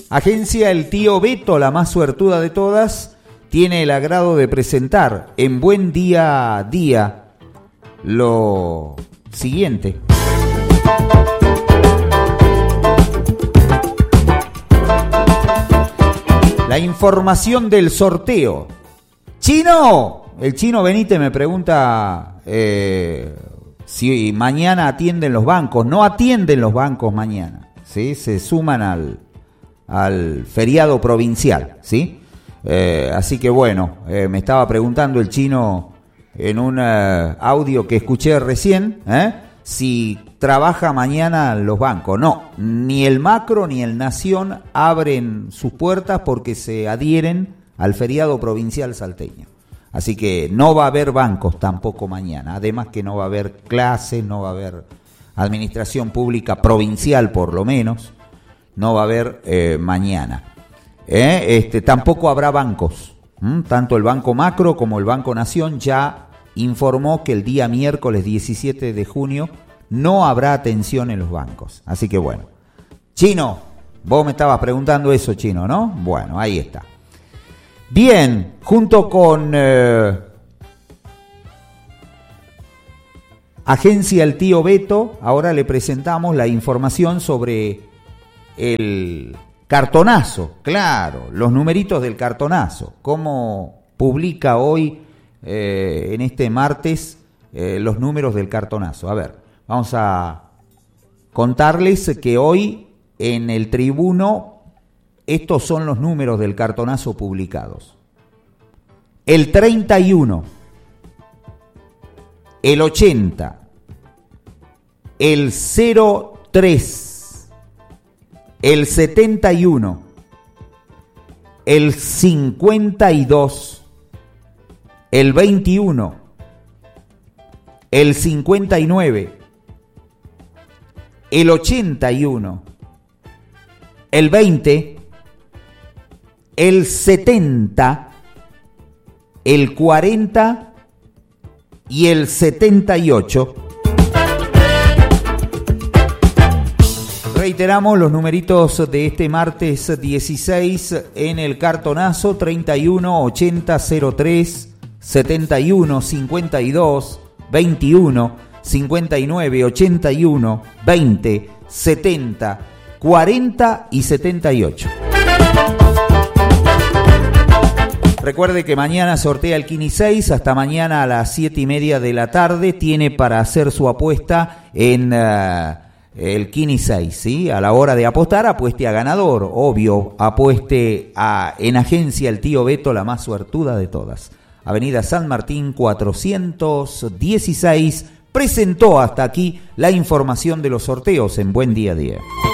Agencia El Tío Beto, la más suertuda de todas, tiene el agrado de presentar en Buen Día a Día lo siguiente. La información del sorteo. ¡Chino! El Chino Benítez me pregunta si mañana atienden los bancos. No atienden los bancos mañana, ¿sí? Se suman al feriado provincial, ¿sí? Así que bueno, me estaba preguntando el Chino en un audio que escuché recién, si trabaja mañana los bancos. No, ni el Macro ni el Nación abren sus puertas porque se adhieren al feriado provincial salteño. Así que no va a haber bancos tampoco mañana. Además que no va a haber clases, no va a haber administración pública provincial por lo menos. No va a haber mañana. Tampoco habrá bancos. Tanto el Banco Macro como el Banco Nación ya informó que el día miércoles 17 de junio no habrá atención en los bancos. Así que bueno. Chino, vos me estabas preguntando eso, Chino, ¿no? Bueno, ahí está. Bien, junto con Agencia El Tío Beto, ahora le presentamos la información sobre el cartonazo, claro, los numeritos del cartonazo, cómo publica hoy en este martes los números del cartonazo. A ver, vamos a contarles que hoy en el Tribuno estos son los números del cartonazo publicados. El 31, el 80, el 03, el 71, el 52, el 21, el 59, el 81, el 20, el 70, el 40 y el 78. Reiteramos los numeritos de este martes 16 en el cartonazo: 31, 80, 03, 71, 52, 21, 59, 81, 20, 70, 40 y 78. Recuerde que mañana sortea el Kini 6, hasta mañana a las 7:30 de la tarde tiene para hacer su apuesta en el Kini 6, ¿sí? A la hora de apostar, apueste a ganador, obvio, apueste en Agencia El Tío Beto, la más suertuda de todas. Avenida San Martín 416, presentó hasta aquí la información de los sorteos en Buen Día a Día.